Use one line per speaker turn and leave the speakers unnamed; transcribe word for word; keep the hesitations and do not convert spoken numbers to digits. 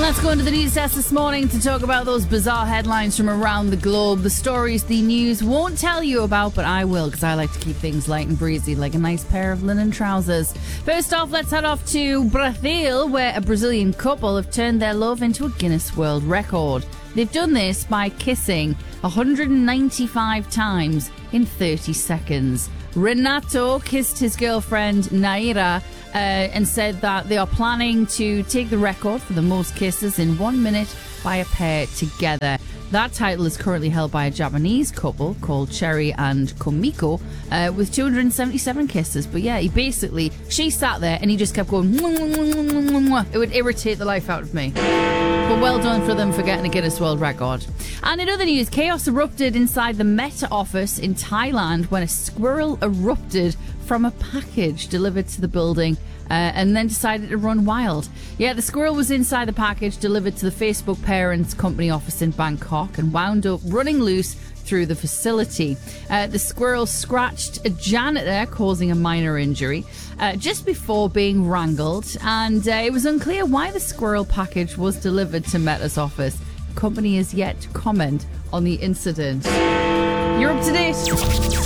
Let's go into the news desk this morning to talk about those bizarre headlines from around the globe. The stories the news won't tell you about, but I will, because I like to keep things light and breezy, like a nice pair of linen trousers. First off, let's head off to Brazil, where a Brazilian couple have turned their love into a Guinness World Record. They've done this by kissing one hundred ninety-five times in thirty seconds. Renato kissed his girlfriend Naira uh, and said that they are planning to take the record for the most kisses in one minute by a pair together. That title is currently held by a Japanese couple called Cherry and Komiko uh, with two hundred seventy-seven kisses. But yeah, he basically, she sat there and he just kept going, mwah, mwah, mwah, mwah, mwah, mwah. It would irritate the life out of me. But well done for them for getting a Guinness World Record. And in other news, chaos erupted inside the Met office in Thailand when a squirrel erupted from a package delivered to the building uh, and then decided to run wild. Yeah, the squirrel was inside the package delivered to the Facebook parent company office in Bangkok and wound up running loose through the facility. Uh, the squirrel scratched a janitor, causing a minor injury, uh, just before being wrangled, and uh, it was unclear why the squirrel package was delivered to Meta's office. The company is yet to comment on the incident. You're up to date.